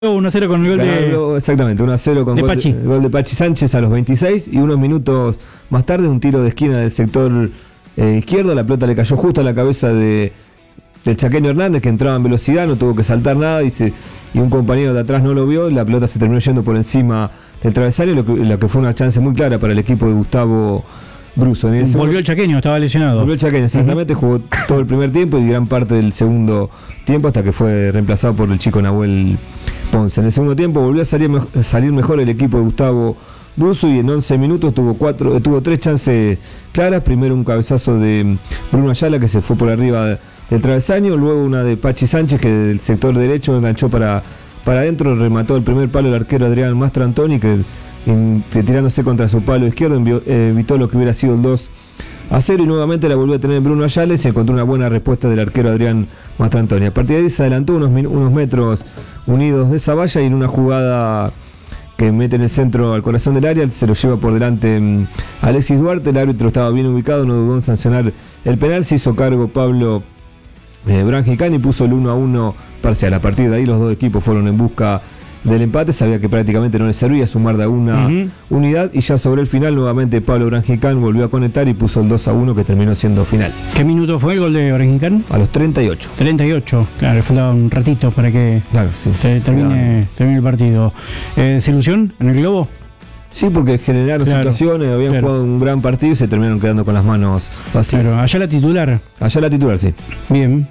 1-0 con el gol de... Exactamente, 1-0 con gol de Pachi Sánchez a los 26 y unos minutos más tarde un tiro de esquina del sector izquierdo, la pelota le cayó justo a la cabeza del Chaqueño Hernández, que entraba en velocidad, no tuvo que saltar nada y un compañero de atrás no lo vio, la pelota se terminó yendo por encima del travesaño, lo que fue una chance muy clara para el equipo de Gustavo Bruso. Volvió el Chaqueño, estaba lesionado. Volvió el Chaqueño, exactamente, jugó todo el primer tiempo y gran parte del segundo tiempo hasta que fue reemplazado por el chico Nahuel Ponce. En el segundo tiempo volvió a salir mejor el equipo de Gustavo Bruso y en 11 minutos tuvo 3 chances claras. Primero un cabezazo de Bruno Ayala que se fue por arriba del travesaño, luego una de Pachi Sánchez que del sector derecho enganchó para adentro, remató el primer palo el arquero Adrián Mastrantoni que tirándose contra su palo izquierdo evitó lo que hubiera sido el 2-0 y nuevamente la volvió a tener Bruno Ayala y se encontró una buena respuesta del arquero Adrián Mastrantoni. A partir de ahí se adelantó unos metros unidos de esa valla y en una jugada que mete en el centro al corazón del área se lo lleva por delante Alexis Duarte. El árbitro estaba bien ubicado, no dudó en sancionar el penal, se hizo cargo Pablo Brangicán y puso el 1-1 parcial. A partir de ahí los dos equipos fueron en busca del empate, sabía que prácticamente no le servía sumar de una unidad y ya sobre el final nuevamente Pablo Brangicán volvió a conectar y puso el 2-1 que terminó siendo final. ¿Qué minuto fue el gol de Brangicán? A los 38. 38, claro, le faltaba un ratito para que termine el partido. ¿Desilusión en el Globo? Sí, porque generaron situaciones, habían jugado un gran partido y se terminaron quedando con las manos vacías. Claro, allá la titular. Allá la titular, sí. Bien.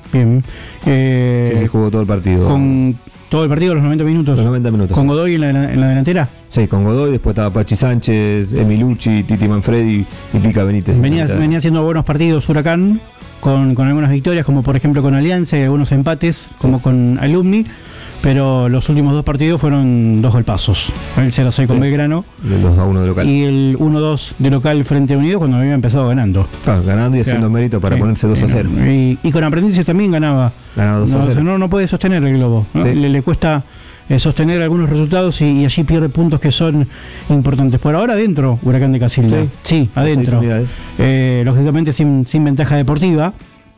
Sí, jugó todo el partido. Con todo el partido, los 90 minutos. Los 90 minutos. ¿Con Godoy en la delantera? Sí, con Godoy, después estaba Pachi Sánchez, Emilucci, Titi Manfredi y Pica Benítez. Venía haciendo buenos partidos Huracán, con algunas victorias, como por ejemplo con Alianza y algunos empates, como con Alumni. Pero los últimos 2 partidos fueron 2 golpazos. El 0-6 con Belgrano. El 2-1 de local. Y el 1-2 de local frente a Unido cuando había empezado ganando. Claro, ganando y haciendo mérito para ponerse 2-0. Y con Aprendices también ganaba. Ganaba 2-0. No puede sostener el Globo. ¿No? Sí. Le cuesta sostener algunos resultados y allí pierde puntos que son importantes. Por ahora adentro, Huracán de Casilda. Sí, adentro. Lógicamente sin ventaja deportiva.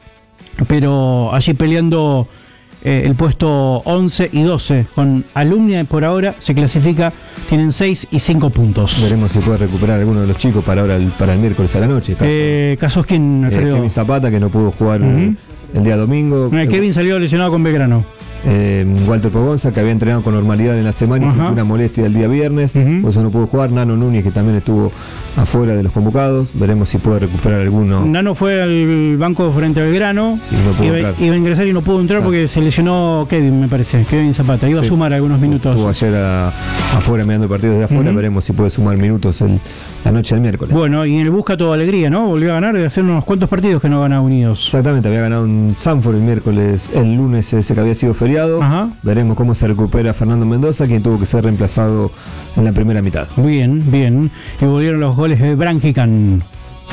Pero allí peleando el puesto 11 y 12 con Alumni por ahora se clasifica, tienen 6 y 5 puntos. Veremos si puede recuperar alguno de los chicos para el miércoles a la noche. ¿Casos quién, Alfredo? Kevin Zapata, que no pudo jugar el día domingo. Kevin salió lesionado con Belgrano. Walter Pogonza, que había entrenado con normalidad en la semana y sintió una molestia el día viernes, por eso no pudo jugar. Nano Núñez, que también estuvo afuera de los convocados, veremos si puede recuperar alguno. Nano fue al banco frente a Belgrano, iba a ingresar y no pudo entrar porque se lesionó Kevin, me parece, Kevin Zapata, iba a sumar algunos minutos. Estuvo ayer afuera mirando el partido desde afuera, veremos si puede sumar minutos la noche del miércoles. Bueno, y en el Busca toda alegría, ¿no? Volvió a ganar de hacer unos cuantos partidos que no ganaba Unidos. Exactamente, había ganado un Sanford el lunes ese que había sido feriado. Veremos cómo se recupera Fernando Mendoza, quien tuvo que ser reemplazado en la primera mitad. Bien. Y volvieron los goles de Brangicán.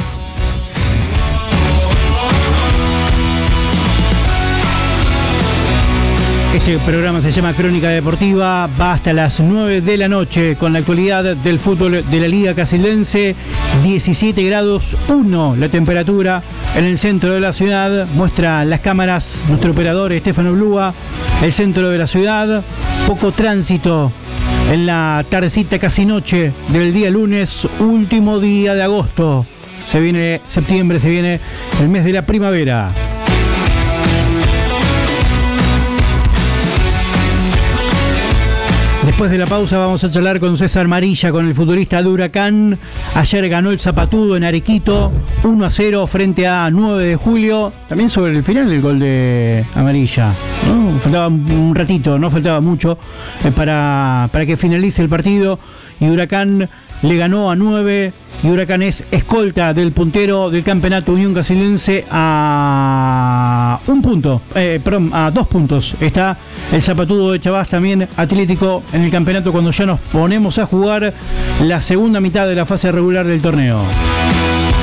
Este programa se llama Crónica Deportiva, va hasta las 9 de la noche con la actualidad del fútbol de la Liga Casildense. 17 grados 1 la temperatura en el centro de la ciudad, muestra las cámaras nuestro operador Estefano Blúa. El centro de la ciudad, poco tránsito en la tardecita casi noche del día lunes, último día de agosto. Se viene septiembre, se viene el mes de la primavera. Después de la pausa vamos a charlar con César Marilla, con el futbolista de Huracán. Ayer ganó el Zapatudo en Arequito, 1-0 frente a 9 de julio. También sobre el final el gol de Amarilla, ¿no? Faltaba un ratito, no faltaba mucho para que finalice el partido. Y Huracán le ganó a 9. Y Huracán es escolta del puntero del campeonato Unión Casildense a 2 puntos. Está el Zapatudo de Chavás, también Atlético, en el campeonato cuando ya nos ponemos a jugar la segunda mitad de la fase regular del torneo.